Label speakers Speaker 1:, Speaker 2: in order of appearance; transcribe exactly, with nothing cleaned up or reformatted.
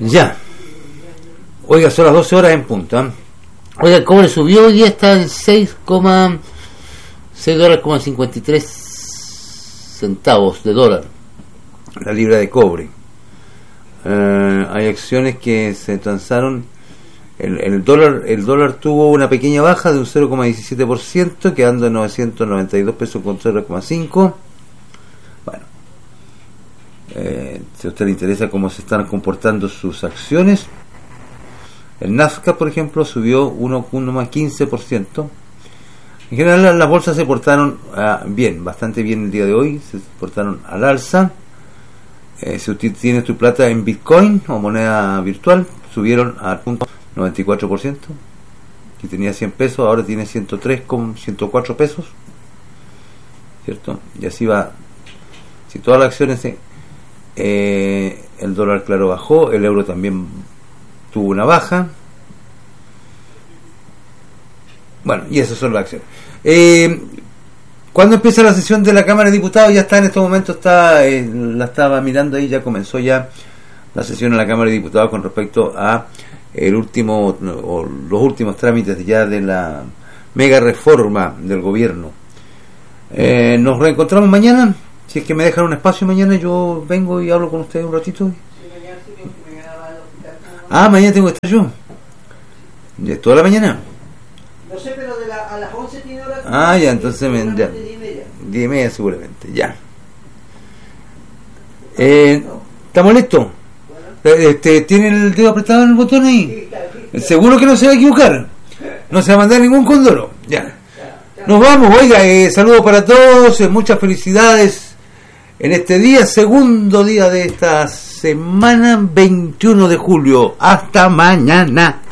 Speaker 1: Ya. Oiga, son las doce horas en punto. ¿eh? Oiga, el cobre subió y está en seis dólares con cincuenta y tres centavos de dólar la libra de cobre. Uh, hay acciones que se transaron. El, el dólar el dólar tuvo una pequeña baja de un cero coma diecisiete por ciento, quedando en novecientos noventa y dos pesos con cero coma cinco. Bueno, eh, si a usted le interesa cómo se están comportando sus acciones, el Nasdaq, por ejemplo, subió uno coma quince por ciento. En general las, las bolsas se portaron uh, bien, bastante bien el día de hoy, se portaron al alza. Eh, si usted tiene su plata en Bitcoin o moneda virtual, subieron al punto noventa y cuatro por ciento. Si tenía cien pesos, ahora tiene ciento tres con ciento cuatro pesos, ¿cierto? Y así va. Si todas las acciones, eh, el dólar, claro, bajó, el euro también tuvo una baja. Bueno, y esas son las acciones. Eh, ¿Cuándo empieza la sesión de la Cámara de Diputados? Ya está, en estos momentos está, eh, la estaba mirando ahí, ya comenzó ya la sesión en la Cámara de Diputados con respecto a el último o los últimos trámites ya de la mega reforma del gobierno. Eh, nos reencontramos mañana. Si es que me dejan un espacio mañana, yo vengo y hablo con ustedes un ratito. Sí, mañana sí, porque mañana va al hospital. Ah, mañana tengo que estar yo. ¿De toda la mañana?
Speaker 2: No sé, pero de la, a las once tiene hora.
Speaker 1: Ah, ya, entonces me, ya, diez y media seguramente, ya. Eh, ¿Estamos listos? Este, ¿tiene el dedo apretado en el botón ahí? Sí, claro, sí, claro. ¿Seguro que no se va a equivocar? No se va a mandar ningún condoro. Ya. Nos vamos, oiga, eh, saludos para todos, eh, muchas felicidades en este día, segundo día de esta semana, veintiuno de julio. Hasta mañana.